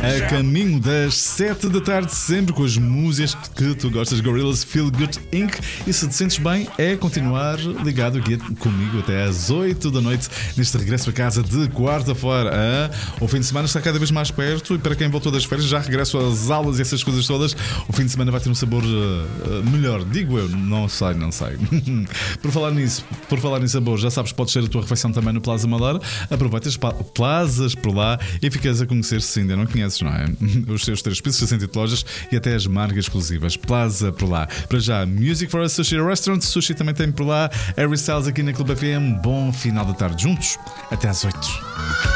A caminho das 7 da tarde, sempre com as músicas que tu gostas, Gorillaz, Feel Good Inc. E se te sentes bem, é continuar ligado aqui comigo até às 8 da noite, neste regresso a casa de quarta-feira. O fim de semana está cada vez mais perto e para quem voltou das férias, já regresso às aulas e essas coisas todas, o fim de semana vai ter um sabor melhor, digo eu, não sei. Por falar nisso, sabor, já sabes, podes ter a tua refeição também no Plaza Madeira. Aproveita as plazas por lá e ficas a conhecer, se ainda não conheces, não é? Os seus 3 pisos, 68 lojas e até as marcas exclusivas. Plaza por lá. Para já, Music for a Sushi Restaurant. Sushi também tem por lá. Harry Styles aqui na Clube FM. Bom final da tarde juntos. Até às 8.